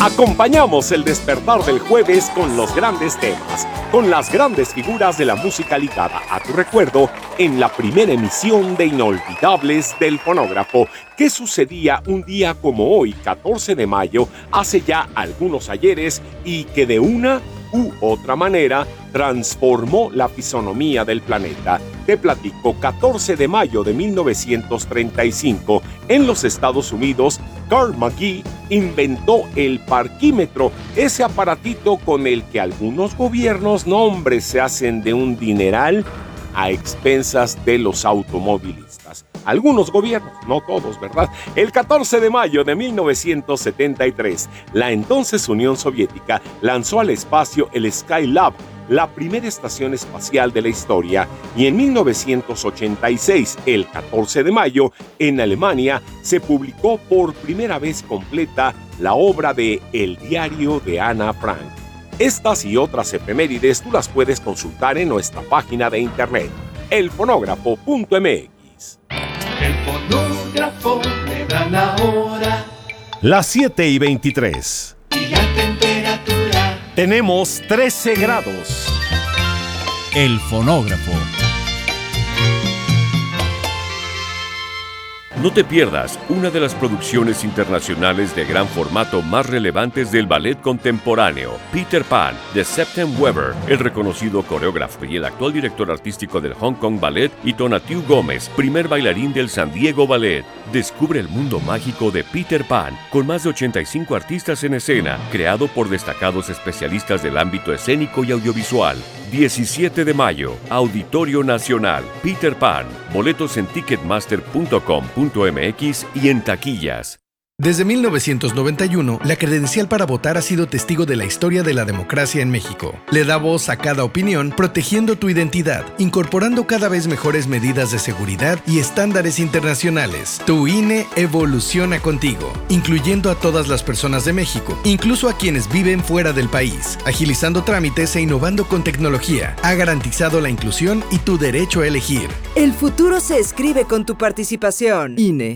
Acompañamos el despertar del jueves con los grandes temas, con las grandes figuras de la música ligada a tu recuerdo en la primera emisión de Inolvidables del Fonógrafo, que sucedía un día como hoy, 14 de mayo, hace ya algunos ayeres y que de una u otra manera transformó la fisonomía del planeta. Te platico, 14 de mayo de 1935, en los Estados Unidos, Carl McGee inventó el parquímetro, ese aparatito con el que algunos gobiernos, no hombre, se hacen de un dineral a expensas de los automovilistas. Algunos gobiernos, no todos, ¿verdad? El 14 de mayo de 1973, la entonces Unión Soviética lanzó al espacio el Skylab, la primera estación espacial de la historia, y en 1986, el 14 de mayo, en Alemania, se publicó por primera vez completa la obra de El diario de Ana Frank. Estas y otras efemérides tú las puedes consultar en nuestra página de internet, elfonógrafo.mx. El fonógrafo le da la hora. Las 7:23. Y la temperatura. Tenemos 13 grados. El fonógrafo. No te pierdas una de las producciones internacionales de gran formato más relevantes del ballet contemporáneo, Peter Pan, de Septem Weber, el reconocido coreógrafo y el actual director artístico del Hong Kong Ballet, y Tonatiuh Gómez, primer bailarín del San Diego Ballet. Descubre el mundo mágico de Peter Pan, con más de 85 artistas en escena, creado por destacados especialistas del ámbito escénico y audiovisual. 17 de mayo, Auditorio Nacional, Peter Pan. Boletos en ticketmaster.com.mx y en taquillas. Desde 1991, la credencial para votar ha sido testigo de la historia de la democracia en México. Le da voz a cada opinión, protegiendo tu identidad, incorporando cada vez mejores medidas de seguridad y estándares internacionales. Tu INE evoluciona contigo, incluyendo a todas las personas de México, incluso a quienes viven fuera del país, agilizando trámites e innovando con tecnología. Ha garantizado la inclusión y tu derecho a elegir. El futuro se escribe con tu participación. INE.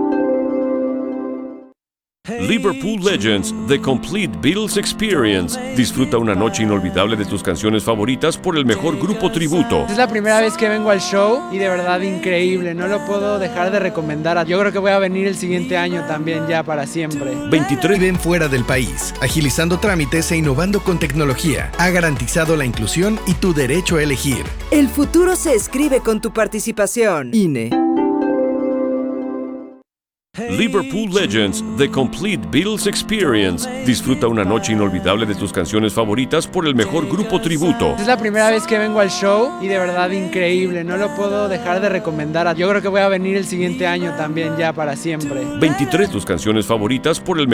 Liverpool Legends, The Complete Beatles Experience. Disfruta una noche inolvidable de tus canciones favoritas por el mejor grupo tributo. Es la primera vez que vengo al show y de verdad increíble, no lo puedo dejar de recomendar. Yo creo que voy a venir el siguiente año también, ya para siempre. 23. Viven fuera del país, agilizando trámites e innovando con tecnología. Ha garantizado la inclusión y tu derecho a elegir. El futuro se escribe con tu participación. INE. Liverpool Legends, The Complete Beatles Experience. Disfruta una noche inolvidable de tus canciones favoritas por el mejor grupo tributo. Es la primera vez que vengo al show y de verdad increíble, no lo puedo dejar de recomendar. Yo creo que voy a venir el siguiente año también, ya para siempre. 23. Tus canciones favoritas por el